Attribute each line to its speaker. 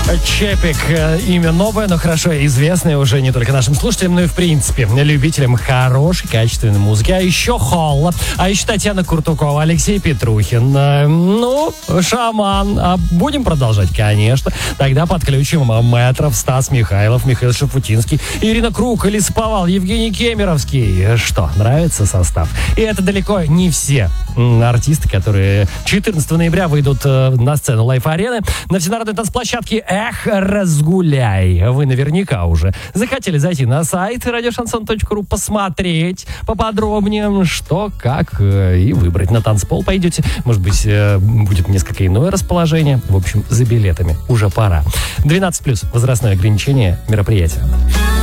Speaker 1: Чепик. Имя новое, но хорошо известное уже не только нашим слушателям, но и, в принципе, любителям хорошей, качественной музыки. А еще Холла, а еще Татьяна Куртукова, Алексей Петрухин. Шаман. А будем продолжать? Конечно. Тогда подключим Мэтров, Стас Михайлов, Михаил Шафутинский, Ирина Круг, Лесоповал, Евгений Кемеровский. Что, нравится состав? И это далеко не все артисты, которые 14 ноября выйдут на сцену Лайф-арены на всенародной танцплощадке «Эх, разгуляй». Вы наверняка уже захотели зайти на сайт radiošanson.ru, посмотреть поподробнее, что, как, и выбрать. На танцпол пойдете. Может быть, будет несколько иное расположение. В общем, за билетами уже пора. 12+, возрастное ограничение мероприятия.